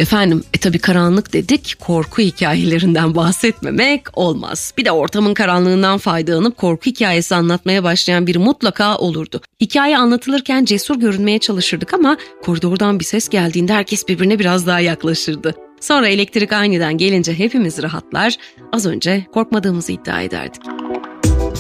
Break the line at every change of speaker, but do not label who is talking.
Efendim tabii karanlık dedik, korku hikayelerinden bahsetmemek olmaz. Bir de ortamın karanlığından faydalanıp korku hikayesi anlatmaya başlayan biri mutlaka olurdu. Hikaye anlatılırken cesur görünmeye çalışırdık ama koridordan bir ses geldiğinde herkes birbirine biraz daha yaklaşırdı. Sonra elektrik aniden gelince hepimiz rahatlar, az önce korkmadığımızı iddia ederdik.